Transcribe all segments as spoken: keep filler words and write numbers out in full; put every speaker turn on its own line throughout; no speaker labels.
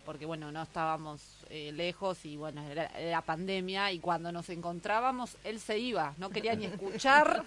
porque bueno, no estábamos eh, lejos y bueno, era, era pandemia y cuando nos encontrábamos él se iba, no quería ni escuchar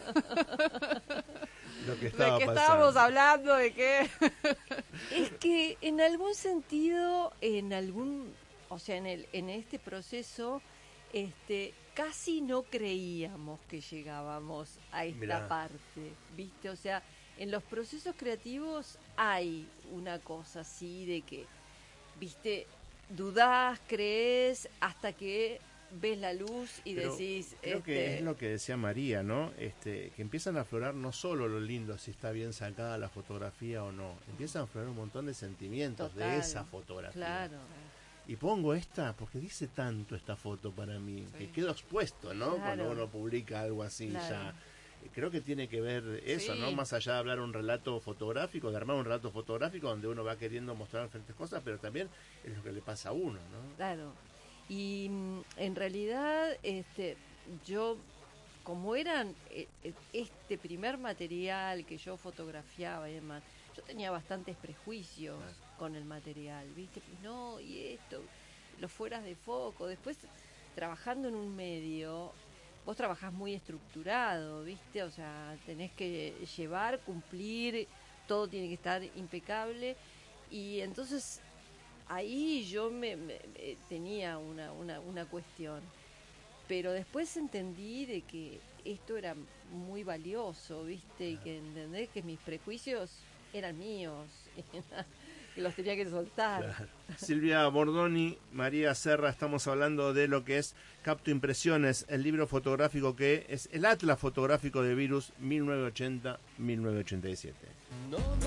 lo que estaba
de qué
pasando.
estábamos hablando, de qué.
Es que en algún sentido, en algún, o sea, en el en este proceso, este, casi no creíamos que llegábamos a esta
Mirá.
parte, ¿viste? O sea, en los procesos creativos hay una cosa así de que, ¿viste? Dudás, crees, hasta que ves la luz y
Pero
decís...
creo
este,
que es lo que decía María, ¿no? Este, que empiezan a aflorar no solo lo lindo, si está bien sacada la fotografía o no, empiezan a aflorar un montón de sentimientos
Total,
de esa fotografía.
Claro.
Y pongo esta porque dice tanto esta foto para mí,
Sí.
que quedo expuesto, ¿no?
Claro.
Cuando uno publica algo así
Claro.
ya. Creo que tiene que ver eso,
Sí.
¿no? Más allá de hablar un relato fotográfico, de armar un relato fotográfico donde uno va queriendo mostrar diferentes cosas, pero también es lo que le pasa a uno, ¿no?
Claro. Y mm, en realidad, este, yo, como eran eh, eh, este primer material que yo fotografiaba y demás, yo tenía bastantes prejuicios
Claro.
con el material, ¿viste? Pues no, y esto, los fueras de foco. Después, trabajando en un medio, vos trabajás muy estructurado, ¿viste? O sea, tenés que llevar, cumplir, todo tiene que estar impecable. Y entonces ahí yo me, me- me tenía una, una, una cuestión, pero después entendí de que esto era muy valioso, ¿viste? Y que entendés que mis prejuicios eran míos, que los tenía que soltar.
Claro. Silvia Bordoni, María Serra, estamos hablando de lo que es Capto Impresiones, el libro fotográfico que es el Atlas Fotográfico de Virus mil novecientos ochenta a mil novecientos ochenta y siete.
No, no.